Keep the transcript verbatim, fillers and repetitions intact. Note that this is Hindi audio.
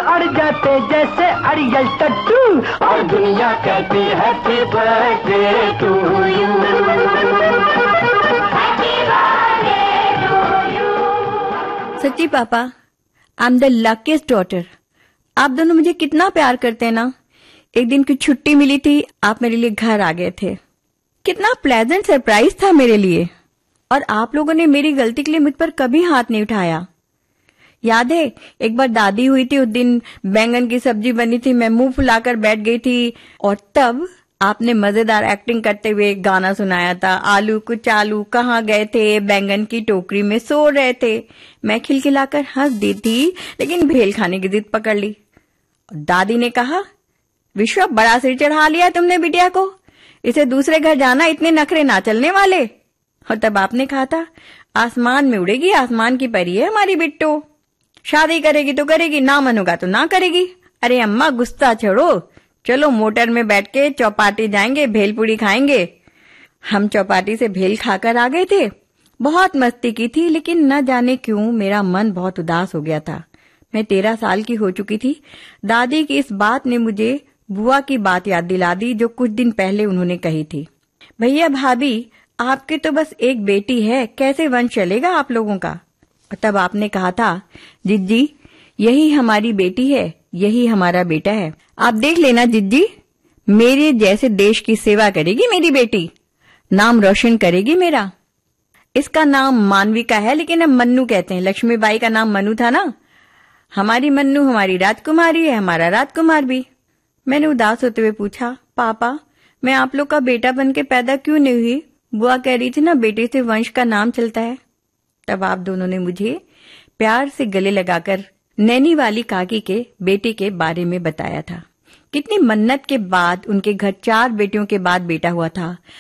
अड़ जाते जैसे अड़ियल टट्टू, और दुनिया कहती हैप्पी बर्थडे टू यू। सच्ची पापा, I am the luckiest daughter. आप दोनों मुझे कितना प्यार करते हैं ना। एक दिन की छुट्टी मिली थी, आप मेरे लिए घर आ गए थे। कितना प्लेजेंट सरप्राइज था मेरे लिए। और आप लोगों ने मेरी गलती के लिए मुझ पर कभी हाथ नहीं उठाया। याद है एक बार दादी हुई थी, उस दिन बैंगन की सब्जी बनी थी, मैं मुंह फुलाकर बैठ गई थी और तब आपने मजेदार एक्टिंग करते हुए गाना सुनाया था, आलू कुछ आलू कहाँ गए थे, बैंगन की टोकरी में सो रहे थे। मैं खिलखिलाकर हंस दी थी, लेकिन भेल खाने की जिद पकड़ ली। दादी ने कहा, विश्वा बड़ा सिर चढ़ा लिया तुमने बिटिया को, इसे दूसरे घर जाना, इतने नखरे ना चलने वाले। और तब आपने कहा था, आसमान में उड़ेगी, आसमान की परी है हमारी बिट्टो, शादी करेगी तो करेगी, ना मन होगा तो ना करेगी। अरे अम्मा गुस्सा छोड़ो, चलो मोटर में बैठ के चौपाटी जाएंगे, भेलपुड़ी खाएंगे। हम चौपाटी से भेल खाकर आ गए थे, बहुत मस्ती की थी, लेकिन न जाने क्यों मेरा मन बहुत उदास हो गया था। मैं तेरह साल की हो चुकी थी। दादी की इस बात ने मुझे बुआ की बात याद दिला दी, जो कुछ दिन पहले उन्होंने कही थी। भैया भाभी, आपके तो बस एक बेटी है, कैसे वंश चलेगा आप लोगों का। और तब आपने कहा था, जिज्जी यही हमारी बेटी है, यही हमारा बेटा है। आप देख लेना जिज्जी, मेरे जैसे देश की सेवा करेगी मेरी बेटी, नाम रोशन करेगी मेरा। इसका नाम मानविका है, लेकिन हम मन्नू कहते हैं। लक्ष्मीबाई का नाम मनु था ना। हमारी मन्नू हमारी राजकुमारी है, हमारा राजकुमार भी। मैंने उदास होते हुए पूछा, पापा मैं आप लोग का बेटा बन के पैदा क्यों नहीं हुई। बुआ कह रही थी ना, बेटे से वंश का नाम चलता है। तब आप दोनों ने मुझे प्यार से गले लगाकर नैनी वाली काकी के बेटे के बारे में बताया था। कितनी मन्नत के बाद उनके घर चार बेटियों के बाद बेटा हुआ था।